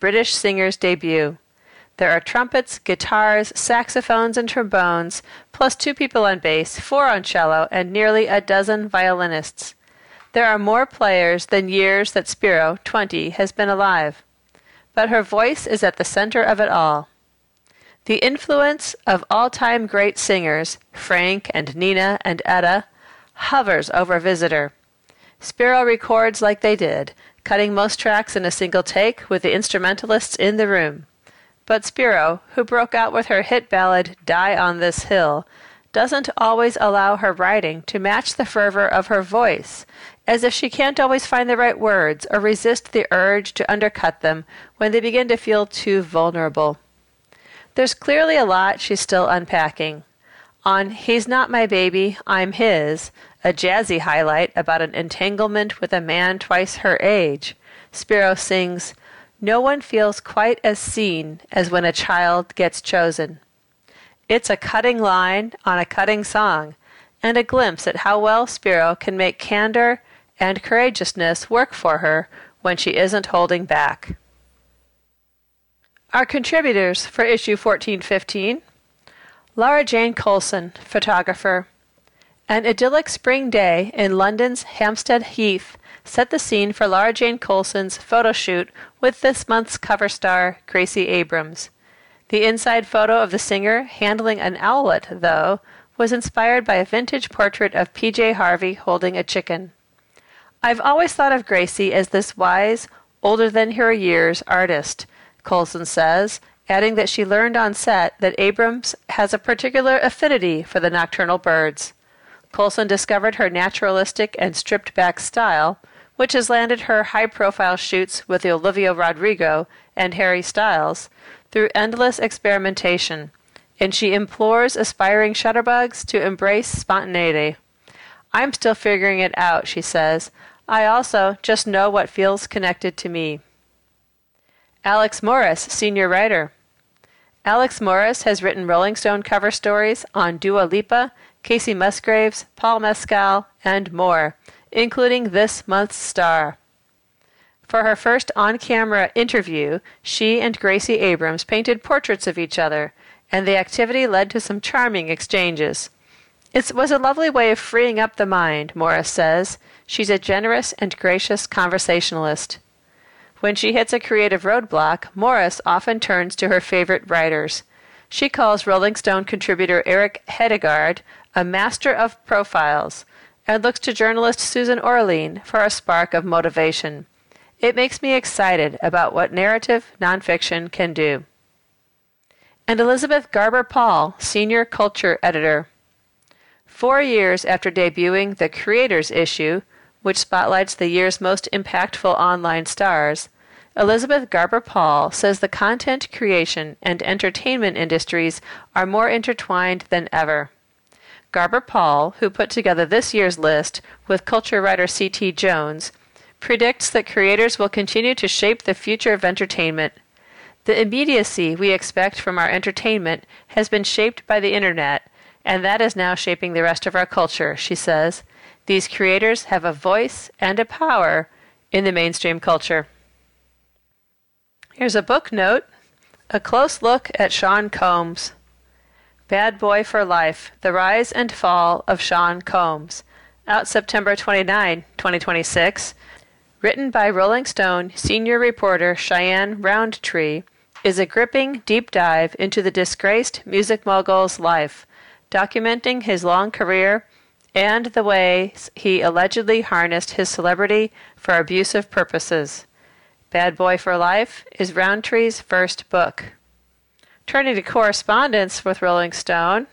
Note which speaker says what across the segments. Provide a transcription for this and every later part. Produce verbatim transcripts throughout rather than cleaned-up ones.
Speaker 1: British singer's debut. There are trumpets, guitars, saxophones, and trombones, plus two people on bass, four on cello, and nearly a dozen violinists. There are more players than years that Spiro, twenty, has been alive. But her voice is at the center of it all. The influence of all-time great singers, Frank and Nina and Etta, hovers over Visitor. Spiro records like they did, cutting most tracks in a single take with the instrumentalists in the room. But Spiro, who broke out with her hit ballad Die on This Hill, doesn't always allow her writing to match the fervor of her voice, as if she can't always find the right words or resist the urge to undercut them when they begin to feel too vulnerable. There's clearly a lot she's still unpacking. On He's Not My Baby, I'm His, a jazzy highlight about an entanglement with a man twice her age, Spiro sings, "No one feels quite as seen as when a child gets chosen." It's a cutting line on a cutting song, and a glimpse at how well Spiro can make candor and courageousness work for her when she isn't holding back. Our contributors for issue fourteen fifteen: Laura Jane Colson, photographer. An idyllic spring day in London's Hampstead Heath set the scene for Laura Jane Colson's photo shoot with this month's cover star, Gracie Abrams. The inside photo of the singer handling an owlet, though, was inspired by a vintage portrait of P J Harvey holding a chicken. I've always thought of Gracie as this wise, older-than-her-years artist, Colson says, adding that she learned on set that Abrams has a particular affinity for the nocturnal birds. Colson discovered her naturalistic and stripped-back style, which has landed her high-profile shoots with Olivia Rodrigo and Harry Styles, through endless experimentation, and she implores aspiring shutterbugs to embrace spontaneity. "I'm still figuring it out," she says. "I also just know what feels connected to me." Alex Morris, senior writer. Alex Morris has written Rolling Stone cover stories on Dua Lipa, Casey Musgraves, Paul Mescal, and more, including this month's star. For her first on-camera interview, she and Gracie Abrams painted portraits of each other, and the activity led to some charming exchanges. It was a lovely way of freeing up the mind, Morris says. She's a generous and gracious conversationalist. When she hits a creative roadblock, Morris often turns to her favorite writers. She calls Rolling Stone contributor Eric Hedegaard a master of profiles, and looks to journalist Susan Orlean for a spark of motivation. It makes me excited about what narrative nonfiction can do. And Elizabeth Garber Paul, senior culture editor. Four years after debuting the Creators issue, which spotlights the year's most impactful online stars, Elizabeth Garber Paul says the content creation and entertainment industries are more intertwined than ever. Garber Paul, who put together this year's list with culture writer C T Jones, predicts that creators will continue to shape the future of entertainment. The immediacy we expect from our entertainment has been shaped by the internet, and that is now shaping the rest of our culture, she says. These creators have a voice and a power in the mainstream culture. Here's a book note, a close look at Sean Combs. Bad Boy for Life, The Rise and Fall of Sean Combs, out September twenty-ninth, twenty twenty-six, written by Rolling Stone senior reporter Cheyenne Roundtree, is a gripping deep dive into the disgraced music mogul's life, documenting his long career and the ways he allegedly harnessed his celebrity for abusive purposes. Bad Boy for Life is Roundtree's first book. Turning to correspondence with Rolling Stone,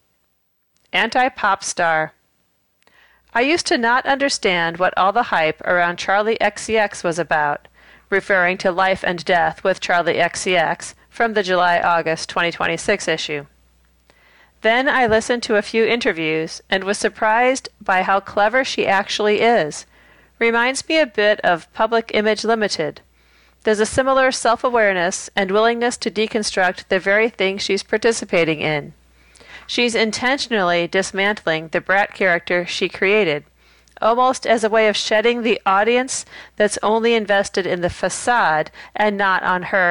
Speaker 1: Anti-Pop Star. I used to not understand what all the hype around Charlie X C X was about, referring to Life and Death with Charlie X C X from the July-August twenty twenty-six issue. Then I listened to a few interviews and was surprised by how clever she actually is. Reminds me a bit of Public Image Limited. There's a similar self-awareness and willingness to deconstruct the very thing she's participating in. She's intentionally dismantling the brat character she created, almost as a way of shedding the audience that's only invested in the facade and not on her